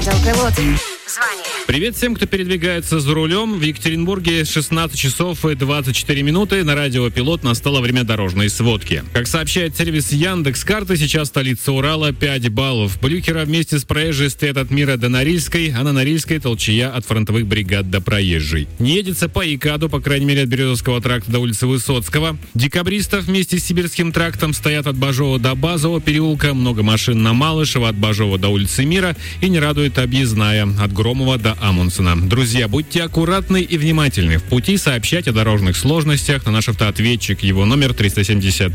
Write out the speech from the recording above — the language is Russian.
Пилот. Звони. Привет всем, кто передвигается за рулем. В Екатеринбурге 16 часов и 24 минуты. На радио «Пилот» настало время дорожной сводки. Как сообщает сервис Яндекс.Карты, сейчас столица Урала 5 баллов. Блюхера вместе с проезжей стоят от Мира до Норильской, а на Норильской толчья от фронтовых бригад до Проезжей. Не едется по ИКАДу, по крайней мере, от Березовского тракта до улицы Высоцкого. Декабристов вместе с Сибирским трактом стоят от Бажова до Базового переулка. Много машин на Малышево, от Бажова до улицы Мира. И не радует объездная от Громова до Амундсена. Друзья, будьте аккуратны и внимательны. В пути сообщайте о дорожных сложностях на наш автоответчик. Его номер 370